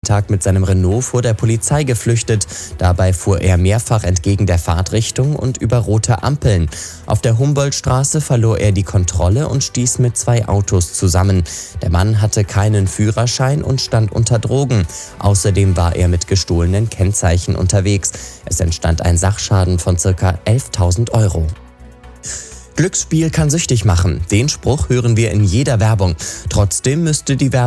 Nachmittag mit seinem Renault vor der Polizei geflüchtet. Dabei fuhr er mehrfach entgegen der Fahrtrichtung und über rote Ampeln. Auf der Humboldtstraße verlor er die Kontrolle und stieß mit 2 Autos zusammen. Der Mann hatte keinen Führerschein und stand unter Drogen. Außerdem war er mit gestohlenen Kennzeichen unterwegs. Es entstand ein Sachschaden von ca. 11.000 Euro. Glücksspiel kann süchtig machen. Den Spruch hören wir in jeder Werbung. Trotzdem müsste die Werbung